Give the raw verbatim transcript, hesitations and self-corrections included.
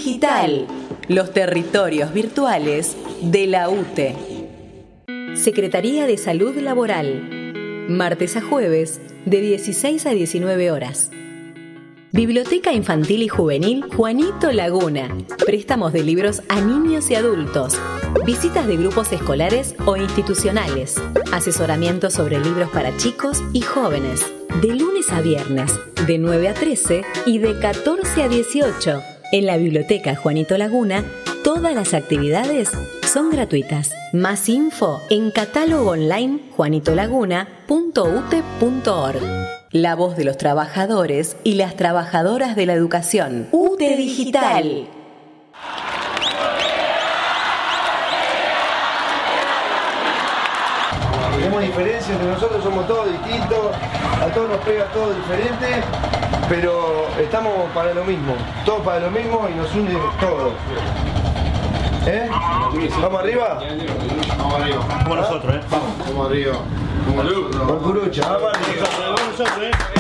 Digital, los territorios virtuales de la U T E. Secretaría de Salud Laboral, martes a jueves de dieciséis a diecinueve horas. Biblioteca Infantil y Juvenil Juanito Laguna. Préstamos de libros a niños y adultos. Visitas de grupos escolares o institucionales. Asesoramiento sobre libros para chicos y jóvenes. De lunes a viernes, de nueve a trece y de catorce a dieciocho. En la Biblioteca Juanito Laguna, todas las actividades son gratuitas. Más info en catálogo online juanito laguna punto u t e punto org. La voz de los trabajadores y las trabajadoras de la educación. U T E Digital. Tenemos diferencias entre nosotros, somos todos distintos, a todos nos pega todo diferente, pero estamos para lo mismo, todos para lo mismo y nos une todo. ¿Eh? ¿Vamos arriba? Vamos arriba. Como nosotros, ¿eh? Vamos. Vamos arriba. Como nosotros. Con Curucha, vamos arriba. Vamos nosotros, ¿eh?